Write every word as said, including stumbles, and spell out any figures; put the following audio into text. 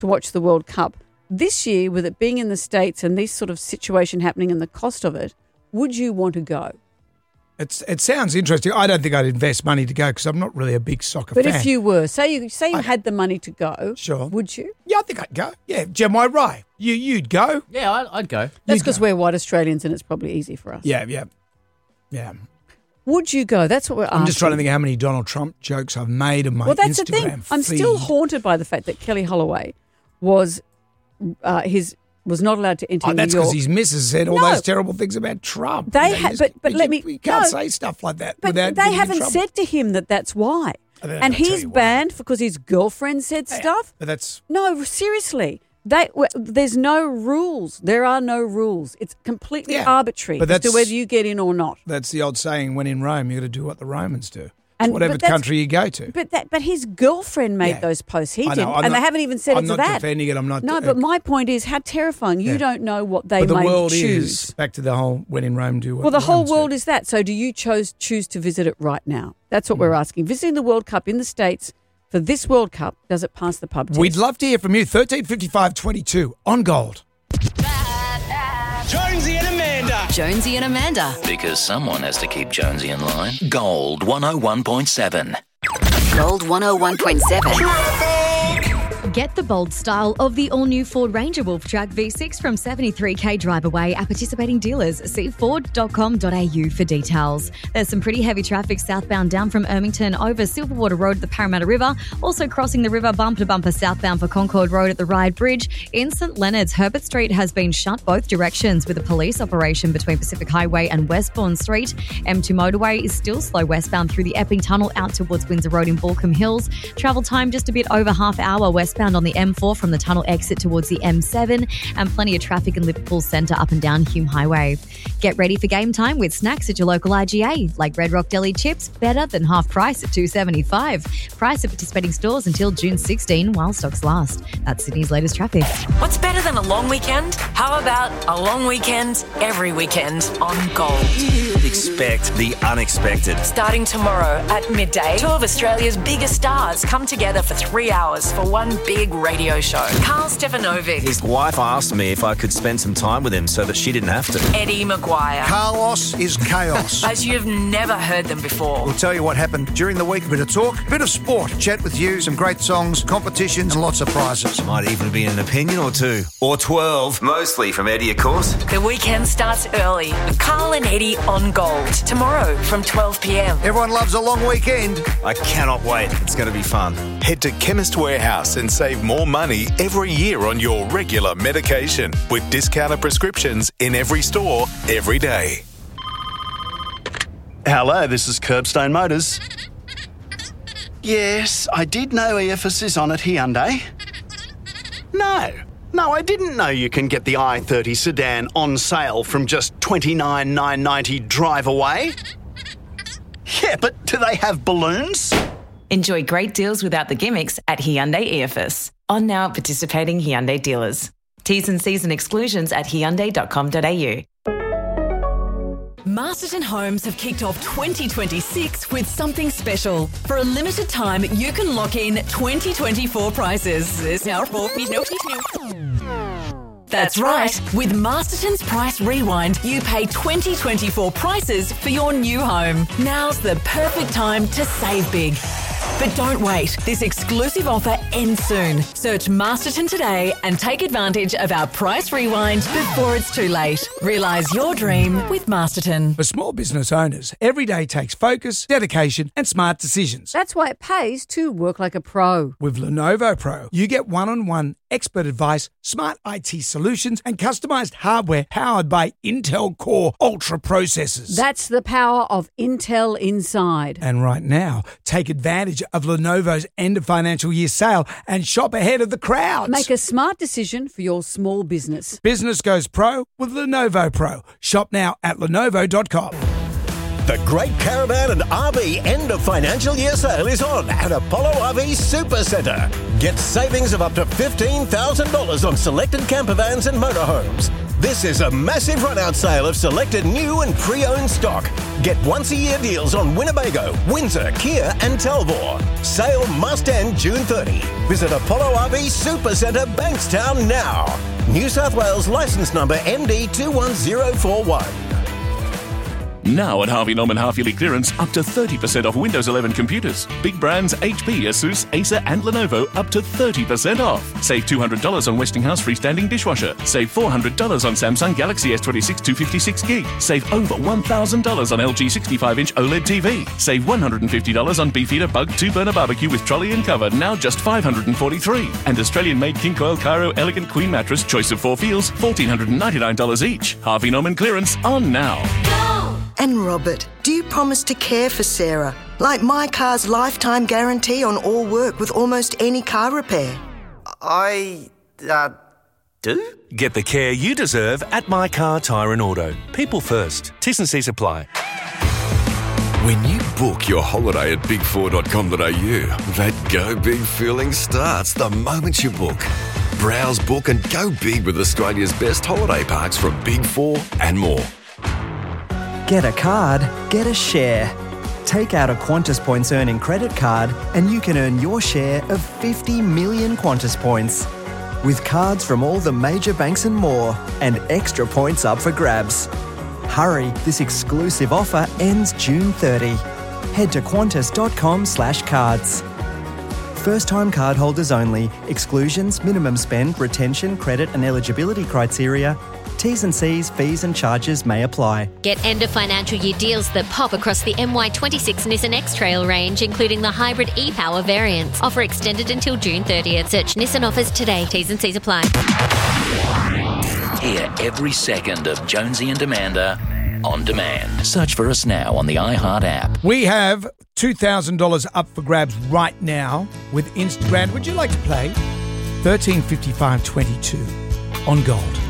to watch the World Cup. This year, with it being in the States and this sort of situation happening and the cost of it, would you want to go? It's, it sounds interesting. I don't think I'd invest money to go because I'm not really a big soccer but fan. But if you were, say you say you I, had the money to go, sure, would you? Yeah, I think I'd go. Yeah, Jem, I right. You, you'd go. Yeah, I'd, I'd go. That's because we're white Australians and it's probably easy for us. Yeah, yeah, yeah. Would you go? That's what we're asking. I'm just trying to think how many Donald Trump jokes I've made on my well, that's Instagram the thing. feed. I'm still haunted by the fact that Kelly Holloway was uh, his was not allowed to enter oh, New that's York. because his missus said all no. those terrible things about Trump. They you know, ha- you but but you let can, me you can't no, say stuff like that but without they getting in haven't trouble. said to him that that's why. And he's banned because his girlfriend said Yeah, stuff. But that's no, seriously. They, w- there's no rules. There are no rules. It's completely Yeah, arbitrary but as to that's- whether you get in or not. that's the old saying: when in Rome, you got to do what the Romans do. And- Whatever but that's- country you go to. But that, but his girlfriend made Yeah. those posts. He I know, didn't, I'm and not- they haven't even said I'm it's not that. defending it. I'm not. No, uh, but my point is how terrifying. You Yeah. don't know what they but the might world choose. is back to the whole when in Rome, do what. Well, the whole Romans do. world is that. So do you chose, choose to visit it right now? That's what Mm. we're asking. Visiting the World Cup in the States for this World Cup, does it pass the pub test? We'd love to hear from you. thirteen fifty-five twenty-two on Gold. Jonesy and Amanda. Jonesy and Amanda. Because someone has to keep Jonesy in line. Gold one oh one point seven. Gold one oh one point seven. Get the bold style of the all-new Ford Ranger Wolf Track V six from seventy-three k drive away at participating dealers. See ford dot com dot a u for details. There's some pretty heavy traffic southbound down from Ermington over Silverwater Road at the Parramatta River. Also crossing the river bumper to bumper southbound for Concord Road at the Ryde Bridge. In St Leonard's, Herbert Street has been shut both directions with a police operation between Pacific Highway and Westbourne Street. M two motorway is still slow westbound through the Epping Tunnel out towards Windsor Road in Baulkham Hills. Travel time just a bit over half hour westbound on the M four from the tunnel exit towards the M seven, and plenty of traffic in Liverpool Centre up and down Hume Highway. Get ready for game time with snacks at your local I G A, like Red Rock Deli chips, better than half price at two dollars seventy-five. Price at participating stores until June sixteenth while stocks last. That's Sydney's latest traffic. What's better than a long weekend? How about a long weekend every weekend on Gold? Expect the unexpected. Starting tomorrow at midday, two of Australia's biggest stars come together for three hours for one big radio show. Carl Stefanovic, His wife asked me if I could spend some time with him so that she didn't have to. Eddie Maguire. Carlos is chaos. As you've never heard them before. We'll tell you what happened during the week. A bit of talk, a bit of sport, chat with you, some great songs, competitions, and lots of prizes. Might even be an opinion or two. Or twelve. Mostly from Eddie, of course. The weekend starts early with Carl and Eddie on Gold. Tomorrow from twelve p.m. Everyone loves a long weekend. I cannot wait. It's going to be fun. Head to Chemist Warehouse and save more money every year on your regular medication with discounted prescriptions in every store, every day. Hello, this is Curbstone Motors. Yes, I did know E F S is on at Hyundai. No, no, I didn't know you can get the i thirty sedan on sale from just twenty-nine thousand nine hundred ninety dollars drive away. Yeah, but do they have balloons? Enjoy great deals without the gimmicks at Hyundai E F S. On now at participating Hyundai dealers. T's and C's and exclusions at hyundai dot com dot a u. Masterton Homes have kicked off twenty twenty-six with something special. For a limited time, you can lock in twenty twenty-four prices. There's now four That's right. With Masterton's Price Rewind, you pay twenty twenty-four prices for your new home. Now's the perfect time to save big. But don't wait. This exclusive offer ends soon. Search Masterton today and take advantage of our Price Rewind before it's too late. Realise your dream with Masterton. For small business owners, every day takes focus, dedication, and smart decisions. That's why it pays to work like a pro. With Lenovo Pro, you get one-on-one expert advice, smart I T solutions, and customized hardware powered by Intel Core Ultra processors. That's the power of Intel Inside. And right now, take advantage of Lenovo's end of financial year sale and shop ahead of the crowds. Make a smart decision for your small business. Business goes pro with Lenovo Pro. Shop now at lenovo dot com. The Great Caravan and R V end of financial year sale is on at Apollo R V Super Centre. Get savings of up to fifteen thousand dollars on selected camper vans and motorhomes. This is a massive run-out sale of selected new and pre-owned stock. Get once-a-year deals on Winnebago, Windsor, Kia and Talbot. Sale must end June thirtieth. Visit Apollo R V Supercentre, Bankstown now. New South Wales licence number M D two one zero four one. Now at Harvey Norman half-yearly clearance, up to thirty percent off Windows eleven computers. Big brands H P, Asus, Acer and Lenovo up to thirty percent off. Save two hundred dollars on Westinghouse freestanding dishwasher. Save four hundred dollars on Samsung Galaxy S twenty-six two fifty-six gig. Save over one thousand dollars on L G sixty-five inch OLED T V. Save one hundred fifty dollars on Beefeater Bug two burner barbecue with trolley and cover, now just five hundred forty-three dollars. And Australian-made King Coil Cairo Elegant Queen Mattress, choice of four feels, one thousand four hundred ninety-nine dollars each. Harvey Norman clearance on now. And Robert, do you promise to care for Sarah? Like my car's lifetime guarantee on all work with almost any car repair. I, uh, do? Get the care you deserve at My Car Tyre and Auto. People first. T's and C's apply. When you book your holiday at big four dot com dot a u, that go big feeling starts the moment you book. Browse, book and go big with Australia's best holiday parks from Big Four and more. Get a card, get a share. Take out a Qantas Points earning credit card and you can earn your share of fifty million Qantas Points. With cards from all the major banks and more, and extra points up for grabs. Hurry, this exclusive offer ends June thirtieth. Head to qantas dot com slash cards. First-time cardholders only. Exclusions, minimum spend, retention, credit and eligibility criteria. T's and C's, fees and charges may apply. Get end of financial year deals that pop across the M Y twenty-six Nissan X-Trail range, including the hybrid e-Power variants. Offer extended until June thirtieth. Search Nissan offers today. T's and C's apply. Hear every second of Jonesy and Amanda on demand. Search for us now on the iHeart app. We have two thousand dollars up for grabs right now with Instagram. Would you like to play? thirteen fifty-five twenty-two on Gold.